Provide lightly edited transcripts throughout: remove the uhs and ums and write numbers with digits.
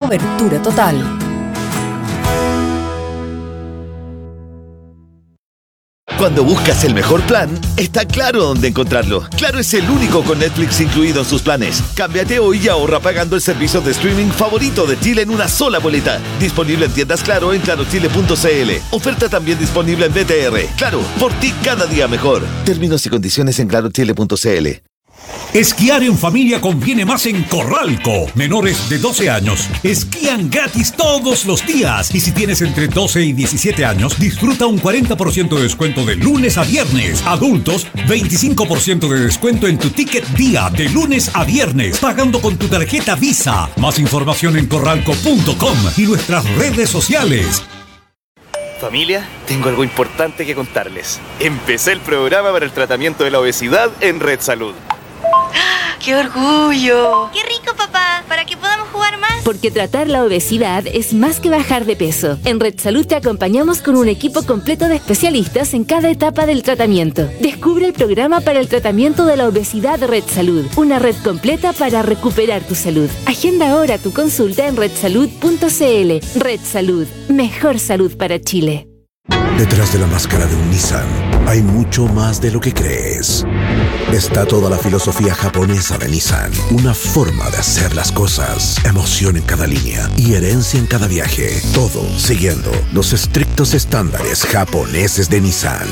Cobertura total. Cuando buscas el mejor plan, está Claro dónde encontrarlo. Claro es el único con Netflix incluido en sus planes. Cámbiate hoy y ahorra pagando el servicio de streaming favorito de Chile en una sola boleta. Disponible en tiendas Claro en clarochile.cl. Oferta también disponible en BTR. Claro, por ti cada día mejor. Términos y condiciones en clarochile.cl. Esquiar en familia conviene más en Corralco. Menores de 12 años esquían gratis todos los días. Y si tienes entre 12 y 17 años, disfruta un 40% de descuento de lunes a viernes. Adultos, 25% de descuento en tu ticket día de lunes a viernes, pagando con tu tarjeta Visa. Más información en corralco.com y nuestras redes sociales. Familia, tengo algo importante que contarles. Empecé el programa para el tratamiento de la obesidad en Red Salud. ¡Qué orgullo! ¡Qué rico, papá! Para que podamos jugar más. Porque tratar la obesidad es más que bajar de peso. En Red Salud te acompañamos con un equipo completo de especialistas en cada etapa del tratamiento. Descubre el programa para el tratamiento de la obesidad de Red Salud. Una red completa para recuperar tu salud. Agenda ahora tu consulta en redsalud.cl. Red Salud. Mejor salud para Chile. Detrás de la máscara de un Nissan hay mucho más de lo que crees. Está toda la filosofía japonesa de Nissan, una forma de hacer las cosas, emoción en cada línea y herencia en cada viaje, todo siguiendo los estrictos estándares japoneses de Nissan.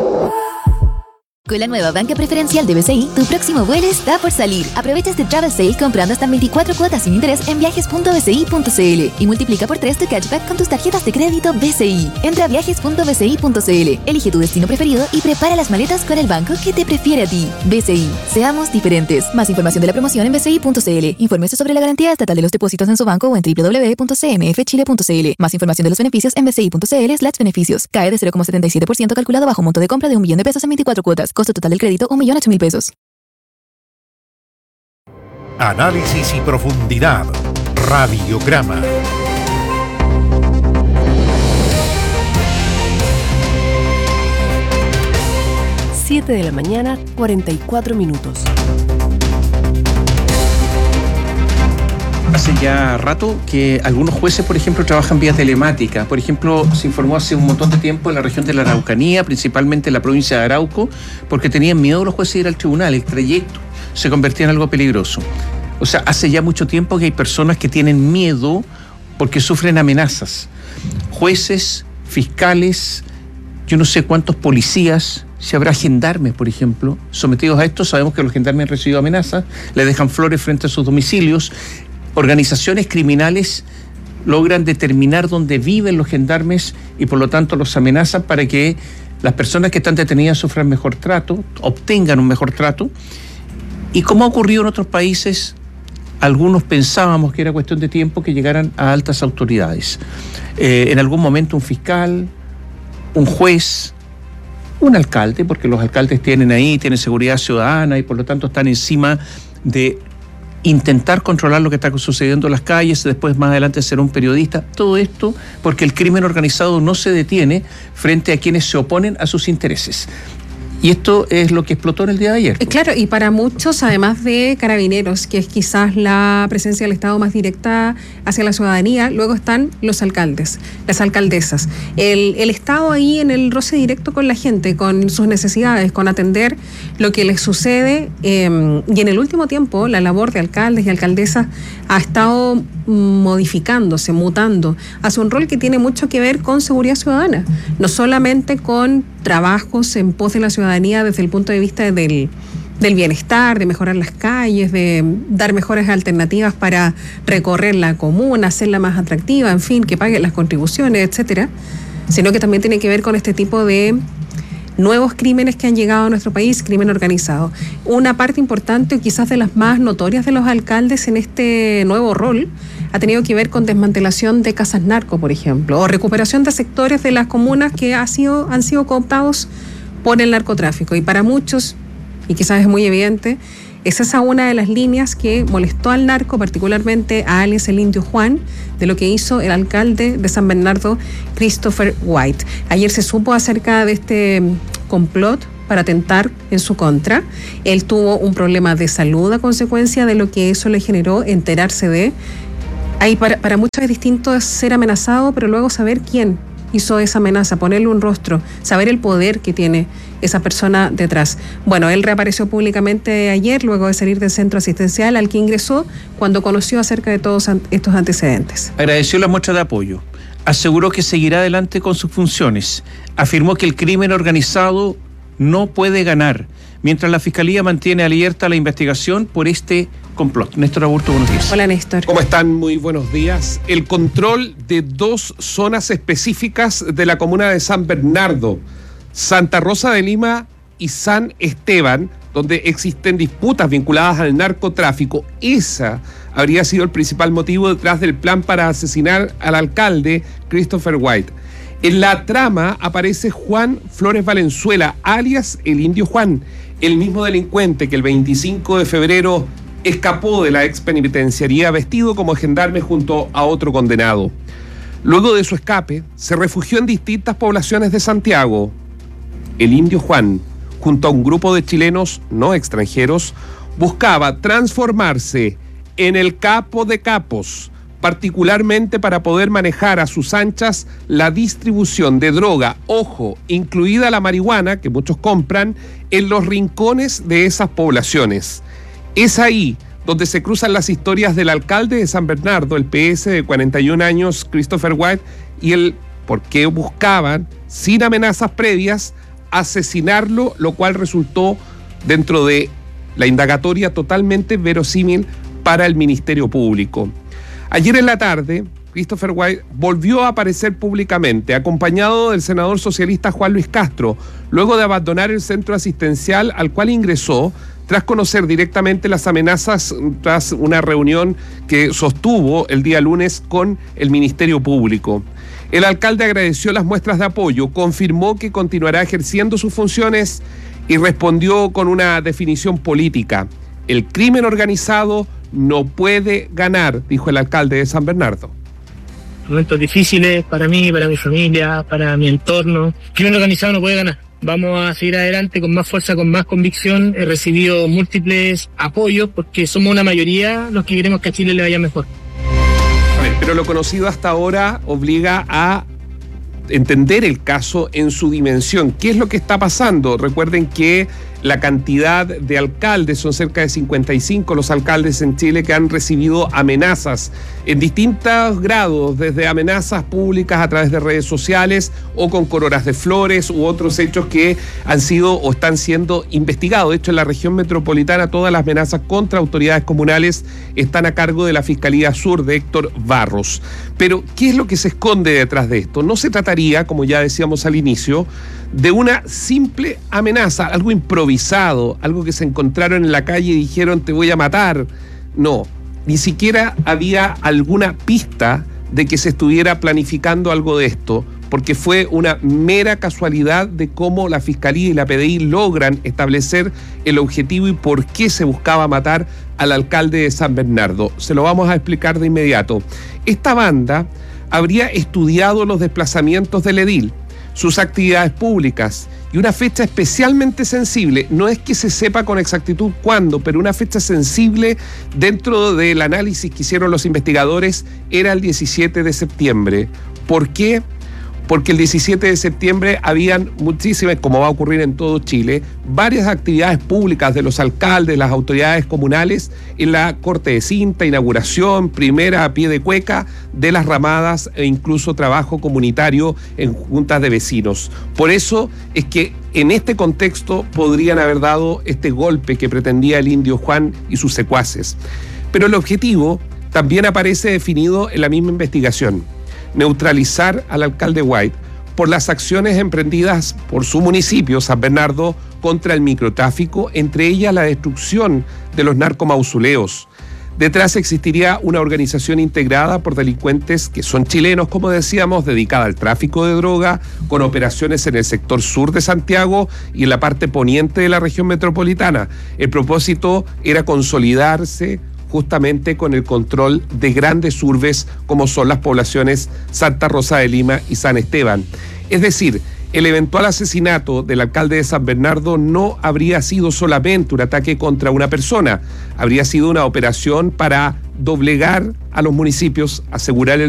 Con la nueva banca preferencial de BCI, tu próximo vuelo está por salir. Aprovecha este Travel Sale comprando hasta 24 cuotas sin interés en viajes.bci.cl y multiplica por 3 tu cashback con tus tarjetas de crédito BCI. Entra a viajes.bci.cl, elige tu destino preferido y prepara las maletas con el banco que te prefiere a ti. BCI, seamos diferentes. Más información de la promoción en bci.cl. Infórmese sobre la garantía estatal de los depósitos en su banco o en www.cmfchile.cl. Más información de los beneficios en bci.cl/beneficios. Cae de 0,77% calculado bajo monto de compra de $1.000.000 en 24 cuotas. Costo total del crédito, $1.008.000. Análisis y profundidad. Radiograma. Siete de la mañana, 44 minutos. Hace ya rato que algunos jueces, por ejemplo, trabajan vía telemática. Por ejemplo, se informó hace un montón de tiempo en la región de la Araucanía, principalmente en la provincia de Arauco, porque tenían miedo los jueces de ir al tribunal. El trayecto se convertía en algo peligroso. O sea, hace ya mucho tiempo que hay personas que tienen miedo porque sufren amenazas. Jueces, fiscales, yo no sé cuántos policías, si habrá gendarmes, por ejemplo, sometidos a esto. Sabemos que los gendarmes han recibido amenazas, le dejan flores frente a sus domicilios. Organizaciones criminales logran determinar dónde viven los gendarmes y por lo tanto los amenazan para que las personas que están detenidas sufran mejor trato, obtengan un mejor trato. Y como ha ocurrido en otros países, algunos pensábamos que era cuestión de tiempo que llegaran a altas autoridades. En algún momento un fiscal, un juez, un alcalde, porque los alcaldes tienen seguridad ciudadana y por lo tanto están encima de intentar controlar lo que está sucediendo en las calles, después más adelante ser un periodista, todo esto porque el crimen organizado no se detiene frente a quienes se oponen a sus intereses. Y esto es lo que explotó en el día de ayer. Claro, y para muchos, además de Carabineros, que es quizás la presencia del Estado más directa hacia la ciudadanía, luego están los alcaldes, las alcaldesas. El Estado ahí en el roce directo con la gente, con sus necesidades, con atender lo que les sucede. Y en el último tiempo, la labor de alcaldes y alcaldesas ha estado modificándose, mutando, hacia un rol que tiene mucho que ver con seguridad ciudadana, no solamente con trabajos en pos de la ciudadanía desde el punto de vista del bienestar, de mejorar las calles, de dar mejores alternativas para recorrer la comuna, hacerla más atractiva, en fin, que paguen las contribuciones, etcétera, sino que también tiene que ver con este tipo de nuevos crímenes que han llegado a nuestro país, crimen organizado. Una parte importante, o quizás de las más notorias de los alcaldes en este nuevo rol, ha tenido que ver con desmantelación de casas narco, por ejemplo, o recuperación de sectores de las comunas que han sido cooptados por el narcotráfico. Y para muchos, y quizás es muy evidente, es esa una de las líneas que molestó al narco, particularmente a alias el Indio Juan, de lo que hizo el alcalde de San Bernardo, Christopher White. Ayer se supo acerca de este complot para atentar en su contra. Él tuvo un problema de salud a consecuencia de lo que eso le generó enterarse de Ahí para muchos es distinto ser amenazado, pero luego saber quién hizo esa amenaza, ponerle un rostro, saber el poder que tiene esa persona detrás. Bueno, él reapareció públicamente ayer, luego de salir del centro asistencial al que ingresó, cuando conoció acerca de todos estos antecedentes. Agradeció la muestra de apoyo, aseguró que seguirá adelante con sus funciones, afirmó que el crimen organizado no puede ganar, mientras la Fiscalía mantiene abierta la investigación por este complot. Néstor Aburto, buenos días. Hola, Néstor. ¿Cómo están? Muy buenos días. El control de 2 zonas específicas de la comuna de San Bernardo, Santa Rosa de Lima y San Esteban, donde existen disputas vinculadas al narcotráfico. Esa habría sido el principal motivo detrás del plan para asesinar al alcalde Christopher White. En la trama aparece Juan Flores Valenzuela, alias el Indio Juan, el mismo delincuente que el 25 de febrero escapó de la ex penitenciaría vestido como gendarme junto a otro condenado. Luego de su escape, se refugió en distintas poblaciones de Santiago. El Indio Juan, junto a un grupo de chilenos no extranjeros, buscaba transformarse en el capo de capos, particularmente para poder manejar a sus anchas la distribución de droga, ojo, incluida la marihuana, que muchos compran, en los rincones de esas poblaciones. Es ahí donde se cruzan las historias del alcalde de San Bernardo, el PS de 41 años, Christopher White, y el por qué buscaban, sin amenazas previas, asesinarlo, lo cual resultó dentro de la indagatoria totalmente verosímil para el Ministerio Público. Ayer en la tarde, Christopher White volvió a aparecer públicamente, acompañado del senador socialista Juan Luis Castro, luego de abandonar el centro asistencial al cual ingresó tras conocer directamente las amenazas tras una reunión que sostuvo el día lunes con el Ministerio Público. El alcalde agradeció las muestras de apoyo, confirmó que continuará ejerciendo sus funciones y respondió con una definición política. El crimen organizado no puede ganar, dijo el alcalde de San Bernardo. Momentos difíciles para mí, para mi familia, para mi entorno. El crimen organizado no puede ganar. Vamos a seguir adelante con más fuerza, con más convicción. He recibido múltiples apoyos porque somos una mayoría los que queremos que a Chile le vaya mejor. A ver, pero lo conocido hasta ahora obliga a entender el caso en su dimensión. ¿Qué es lo que está pasando? Recuerden que la cantidad de alcaldes, son cerca de 55 los alcaldes en Chile que han recibido amenazas en distintos grados, desde amenazas públicas a través de redes sociales o con coronas de flores u otros hechos que han sido o están siendo investigados. De hecho, en la región metropolitana todas las amenazas contra autoridades comunales están a cargo de la Fiscalía Sur de Héctor Barros. Pero, ¿qué es lo que se esconde detrás de esto? No se trataría, como ya decíamos al inicio, de una simple amenaza, algo improvisado, algo que se encontraron en la calle y dijeron te voy a matar. No, ni siquiera había alguna pista de que se estuviera planificando algo de esto, porque fue una mera casualidad de cómo la Fiscalía y la PDI logran establecer el objetivo y por qué se buscaba matar al alcalde de San Bernardo. Se lo vamos a explicar de inmediato. Esta banda habría estudiado los desplazamientos del edil, sus actividades públicas y una fecha especialmente sensible. No es que se sepa con exactitud cuándo, pero una fecha sensible dentro del análisis que hicieron los investigadores era el 17 de septiembre. ¿Por qué? Porque el 17 de septiembre habían muchísimas, como va a ocurrir en todo Chile, varias actividades públicas de los alcaldes, las autoridades comunales, en la corte de cinta, inauguración, primera a pie de cueca de las ramadas e incluso trabajo comunitario en juntas de vecinos. Por eso es que en este contexto podrían haber dado este golpe que pretendía el Indio Juan y sus secuaces. Pero el objetivo también aparece definido en la misma investigación: neutralizar al alcalde White por las acciones emprendidas por su municipio, San Bernardo, contra el microtráfico, entre ellas la destrucción de los narcomausoleos. Detrás existiría una organización integrada por delincuentes que son chilenos, como decíamos, dedicada al tráfico de droga, con operaciones en el sector sur de Santiago y en la parte poniente de la región metropolitana. El propósito era consolidarse justamente con el control de grandes urbes como son las poblaciones Santa Rosa de Lima y San Esteban. Es decir, el eventual asesinato del alcalde de San Bernardo no habría sido solamente un ataque contra una persona, habría sido una operación para doblegar a los municipios, asegurar el